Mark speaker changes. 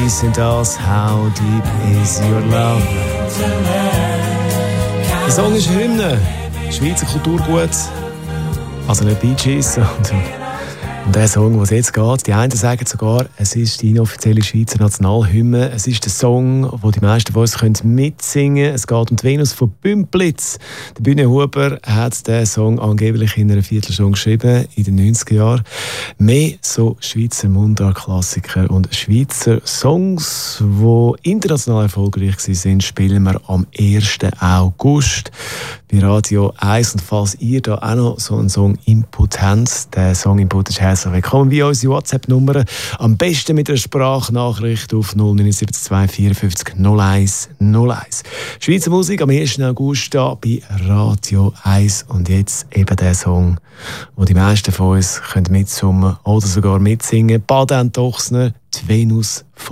Speaker 1: sind das «How Deep Is Your Love». Der Song ist Hymne, Schweizer Kulturgut, also nicht Bee Gees, und der Song, um den es jetzt geht, die einen sagen sogar, es ist die inoffizielle Schweizer Nationalhymne. Es ist der Song, den die meisten von uns mitsingen können. Es geht um die Venus von Bümplitz. Der Bühne Huber hat diesen Song angeblich in einer Viertelstunde geschrieben, in den 90er Jahren. Mehr so Schweizer Mundart-Klassiker und Schweizer Songs, die international erfolgreich sind, spielen wir am 1. August bei Radio 1. Und falls ihr da auch noch so einen Song-Input habt, der Song-Input ist herzlich willkommen via unsere WhatsApp-Nummer. Am besten mit einer Sprachnachricht auf 079 54 01 01. Schweizer Musik am 1. August da bei Radio 1. Und jetzt eben der Song, wo die meisten von uns mitsummen oder sogar mitsingen. Baden Dochsner, die Venus von